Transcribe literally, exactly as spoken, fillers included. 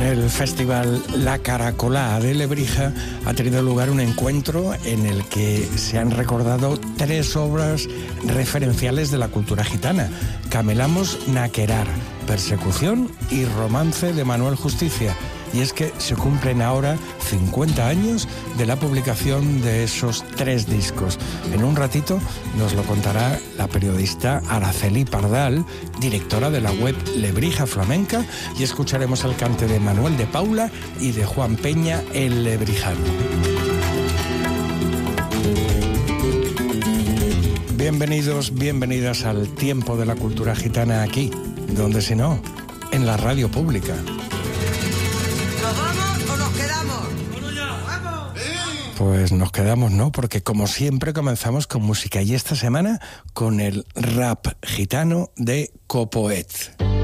el festival La Caracolá de Lebrija ha tenido lugar un encuentro en el que se han recordado tres obras referenciales de la cultura gitana: Camelamos Naquerar, Persecución y Romance de Manuel Justicia. Y es que se cumplen ahora cincuenta años de la publicación de esos tres discos. En un ratito nos lo contará la periodista Araceli Pardal, directora de la web Lebrija Flamenca, y escucharemos el cante de Manuel de Paula y de Juan Peña, el lebrijano. Bienvenidos, bienvenidas al tiempo de la cultura gitana aquí, donde si no, en la radio pública. Pues nos quedamos, ¿no? Porque como siempre comenzamos con música, y esta semana con el rap gitano de Copoet.